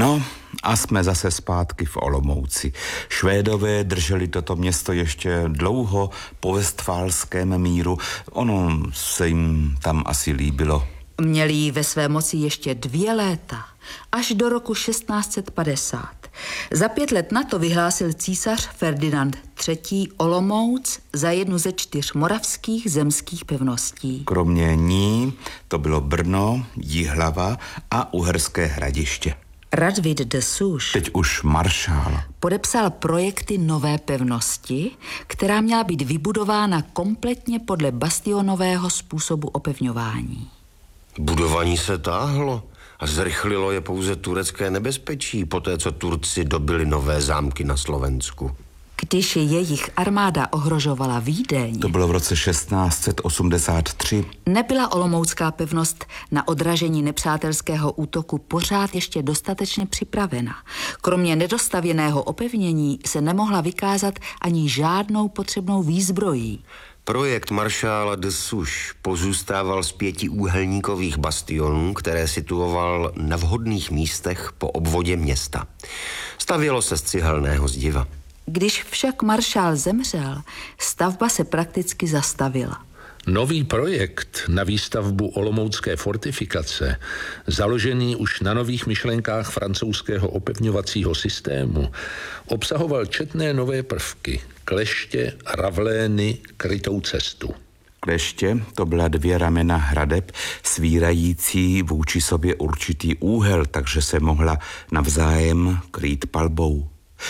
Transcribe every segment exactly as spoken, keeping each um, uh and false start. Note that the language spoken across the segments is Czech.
No a jsme zase zpátky v Olomouci. Švédové drželi toto město ještě dlouho po Vestfálském míru. Ono se jim tam asi líbilo. Měli ji ve své moci ještě dvě léta, až do roku šestnáct set padesát. Za pět let na to vyhlásil císař Ferdinand třetí. Olomouc za jednu ze čtyř moravských zemských pevností. Kromě ní to bylo Brno, Jihlava a Uherské Hradiště. Radvid de Souche, teď už maršál, podepsal projekty nové pevnosti, která měla být vybudována kompletně podle bastionového způsobu opevňování. Budování se táhlo a zrychlilo je pouze turecké nebezpečí, poté co Turci dobili nové zámky na Slovensku. Když jejich armáda ohrožovala Vídeň, to bylo v roce šestnáct set osmdesát tři, nebyla olomoucká pevnost na odražení nepřátelského útoku pořád ještě dostatečně připravena. Kromě nedostavěného opevnění se nemohla vykázat ani žádnou potřebnou výzbrojí. Projekt maršála de Souche pozůstával z pěti úhelníkových bastionů, které situoval na vhodných místech po obvodě města. Stavělo se z cihelného zdiva. Když však maršál zemřel, stavba se prakticky zastavila. Nový projekt na výstavbu olomoucké fortifikace, založený už na nových myšlenkách francouzského opevňovacího systému, obsahoval četné nové prvky, kleště, ravlény, krytou cestu. Kleště to byla dvě ramena hradeb svírající vůči sobě určitý úhel, takže se mohla navzájem krýt palbou.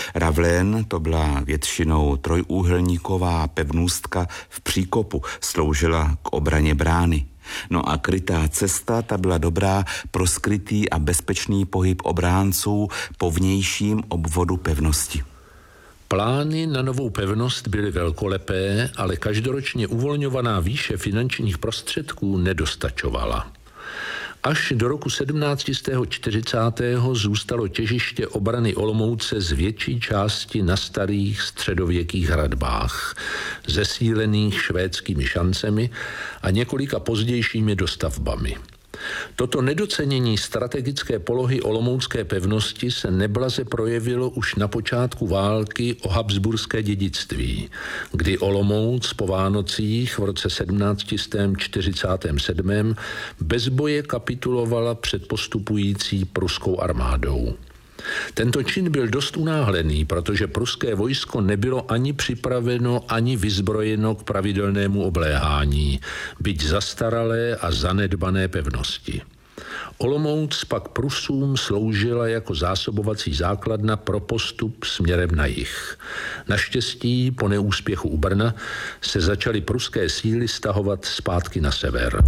Ravlén to byla většinou trojúhelníková pevnůstka v příkopu, sloužila k obraně brány. No a krytá cesta ta byla dobrá pro skrytý a bezpečný pohyb obránců po vnějším obvodu pevnosti. Plány na novou pevnost byly velkolepé, ale každoročně uvolňovaná výše finančních prostředků nedostačovala. Až do roku sedmnáct set čtyřicátého zůstalo těžiště obrany Olomouce z větší části na starých středověkých hradbách, zesílených švédskými šancemi a několika pozdějšími dostavbami. Toto nedocenění strategické polohy olomoucké pevnosti se neblaze projevilo už na počátku války o habsburské dědictví, kdy Olomouc po Vánocích v roce sedmnáct set čtyřicát sedm bez boje kapitulovala před postupující pruskou armádou. Tento čin byl dost unáhlený, protože pruské vojsko nebylo ani připraveno, ani vyzbrojeno k pravidelnému obléhání, byť zastaralé a zanedbané pevnosti. Olomouc pak Prusům sloužila jako zásobovací základna pro postup směrem na jih. Naštěstí po neúspěchu u Brna se začaly pruské síly stahovat zpátky na sever.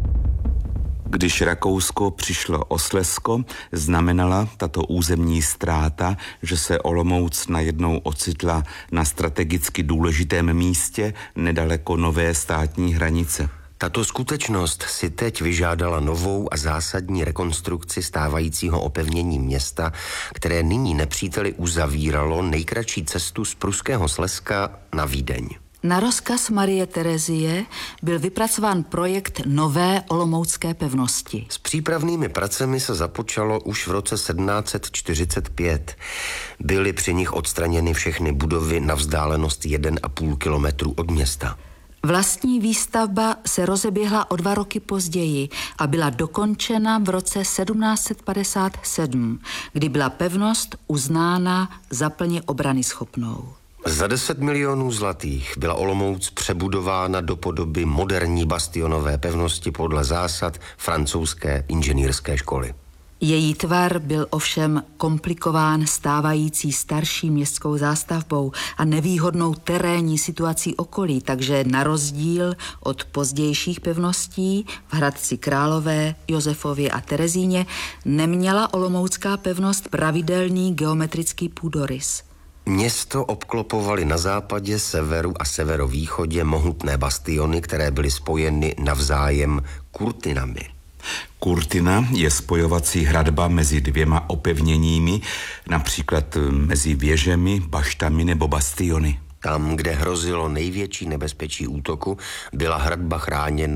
Když Rakousko přišlo o Slezsko, znamenala tato územní ztráta, že se Olomouc najednou ocitla na strategicky důležitém místě nedaleko nové státní hranice. Tato skutečnost si teď vyžádala novou a zásadní rekonstrukci stávajícího opevnění města, které nyní nepříteli uzavíralo nejkratší cestu z pruského Slezska na Vídeň. Na rozkaz Marie Terezie byl vypracován projekt nové olomoucké pevnosti. S přípravnými pracemi se započalo už v roce sedmnáct set čtyřicet pět. Byly při nich odstraněny všechny budovy na vzdálenost jeden a půl kilometru od města. Vlastní výstavba se rozeběhla o dva roky později a byla dokončena v roce sedmnáct set padesát sedm, kdy byla pevnost uznána za plně obranyschopnou. Za deset milionů zlatých byla Olomouc přebudována do podoby moderní bastionové pevnosti podle zásad francouzské inženýrské školy. Její tvar byl ovšem komplikován stávající starší městskou zástavbou a nevýhodnou terénní situací okolí, takže na rozdíl od pozdějších pevností v Hradci Králové, Josefově a Terezíně neměla olomoucká pevnost pravidelný geometrický půdorys. Město obklopovaly na západě, severu a severovýchodě mohutné bastiony, které byly spojeny navzájem kurtinami. Kurtina je spojovací hradba mezi dvěma opevněními, například mezi věžemi, baštami nebo bastiony. Tam, kde hrozilo největší nebezpečí útoku, byla hradba chráněna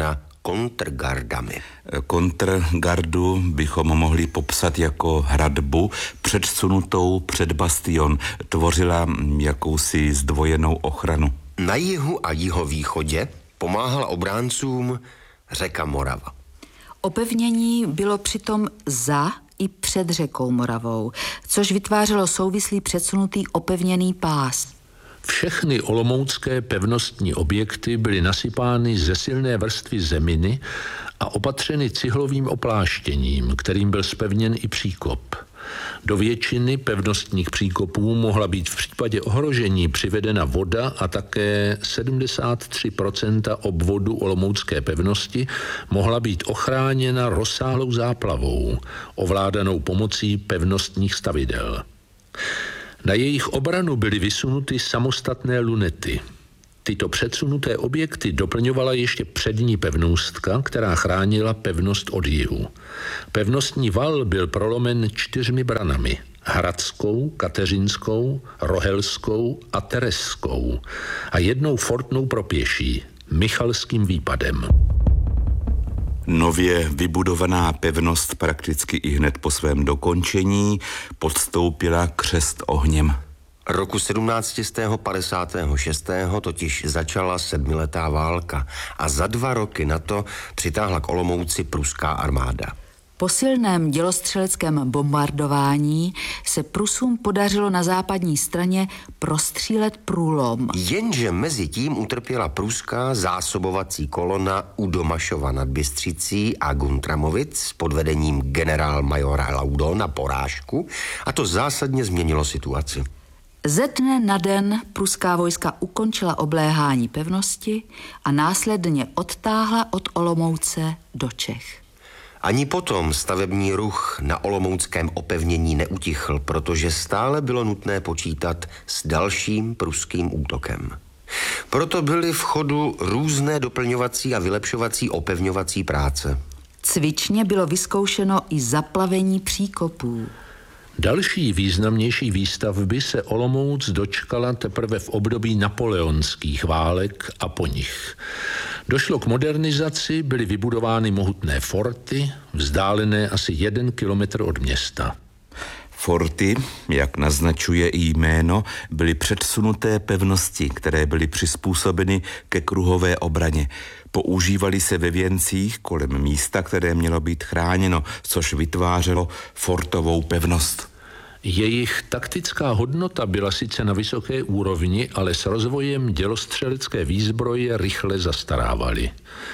kontrgardami. Kontrgardu bychom mohli popsat jako hradbu předsunutou před bastion. Tvořila jakousi zdvojenou ochranu. Na jihu a jihovýchodě pomáhala obráncům řeka Morava. Opevnění bylo přitom za i před řekou Moravou, což vytvářelo souvislý předsunutý opevněný pás. Všechny olomoucké pevnostní objekty byly nasypány ze silné vrstvy zeminy a opatřeny cihlovým opláštěním, kterým byl zpevněn i příkop. Do většiny pevnostních příkopů mohla být v případě ohrožení přivedena voda a také sedmdesát tři procent obvodu olomoucké pevnosti mohla být ochráněna rozsáhlou záplavou, ovládanou pomocí pevnostních stavidel. Na jejich obranu byly vysunuty samostatné lunety. Tyto předsunuté objekty doplňovala ještě přední pevnostka, která chránila pevnost od jihu. Pevnostní val byl prolomen čtyřmi branami. Hradskou, Kateřinskou, Rohelskou a Tereskou a jednou fortnou pro pěší, Michalským výpadem. Nově vybudovaná pevnost prakticky i hned po svém dokončení podstoupila křest ohněm. Roku sedmnáct padesát šest totiž začala sedmiletá válka a za dva roky na to přitáhla k Olomouci pruská armáda. Po silném dělostřeleckém bombardování se Prusům podařilo na západní straně prostřílet průlom. Jenže mezi tím utrpěla pruská zásobovací kolona u Domašova nad Bystřicí a Guntramovic pod vedením generálmajora Laudona porážku a to zásadně změnilo situaci. Ze dne na den pruská vojska ukončila obléhání pevnosti a následně odtáhla od Olomouce do Čech. Ani potom stavební ruch na olomouckém opevnění neutichl, protože stále bylo nutné počítat s dalším pruským útokem. Proto byly v chodu různé doplňovací a vylepšovací opevňovací práce. Cvičně bylo vyzkoušeno i zaplavení příkopů. Další významnější výstavby se Olomouc dočkala teprve v období napoleonských válek a po nich. Došlo k modernizaci, byly vybudovány mohutné forty, vzdálené asi jeden kilometr od města. Forty, jak naznačuje i jméno, byly předsunuté pevnosti, které byly přizpůsobeny ke kruhové obraně. Používaly se ve věncích kolem místa, které mělo být chráněno, což vytvářelo fortovou pevnost. Jejich taktická hodnota byla sice na vysoké úrovni, ale s rozvojem dělostřelecké výzbroje rychle zastarávaly.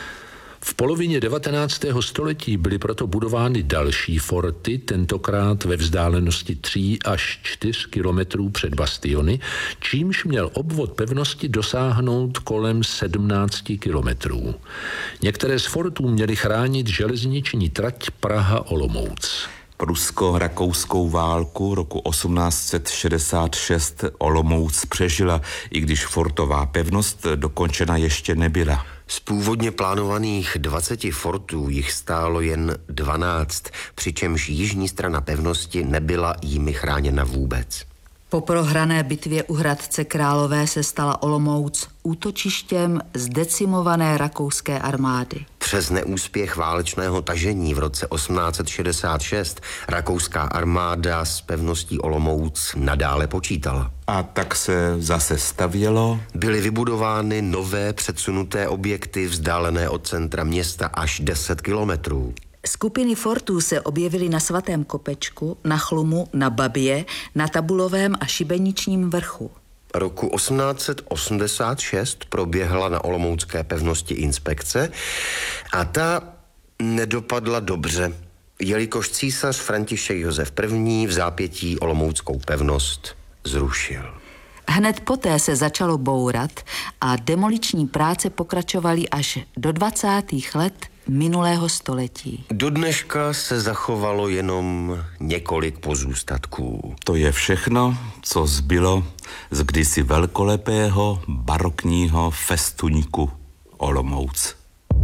V polovině devatenáctého století byly proto budovány další forty, tentokrát ve vzdálenosti tří až čtyř kilometrů před bastiony, čímž měl obvod pevnosti dosáhnout kolem sedmnácti kilometrů. Některé z fortů měly chránit železniční trať Praha-Olomouc. Prusko-rakouskou válku roku osmnáct set šedesát šest Olomouc přežila, i když fortová pevnost dokončena ještě nebyla. Z původně plánovaných dvaceti fortů jich stálo jen dvanáct, přičemž jižní strana pevnosti nebyla jimi chráněna vůbec. Po prohrané bitvě u Hradce Králové se stala Olomouc útočištěm zdecimované rakouské armády. Přes neúspěch válečného tažení v roce osmnáct set šedesát šest rakouská armáda s pevností Olomouc nadále počítala. A tak se zase stavělo. Byly vybudovány nové předsunuté objekty vzdálené od centra města až deset kilometrů. Skupiny fortů se objevily na Svatém Kopečku, na Chlumu, na Babě, na Tabulovém a Šibeničním vrchu. Roku osmnáct set osmdesát šest proběhla na olomoucké pevnosti inspekce a ta nedopadla dobře, jelikož císař František Josef I. v zápětí olomouckou pevnost zrušil. Hned poté se začalo bourat a demoliční práce pokračovaly až do dvacátých let minulého století. Do dneška se zachovalo jenom několik pozůstatků. To je všechno, co zbylo z kdysi velkolepého barokního festuňku Olomouc.